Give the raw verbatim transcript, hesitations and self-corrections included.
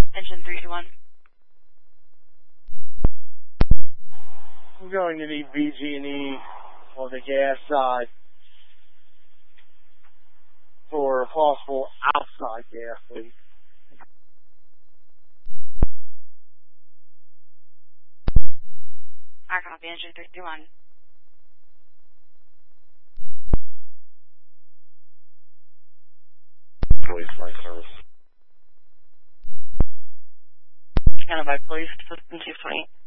Engine three two one. I'm going to need B G and E on the gas side for a possible outside gas leak. I copy, engine three two one. Police flight service. Counted by police, system two twenty.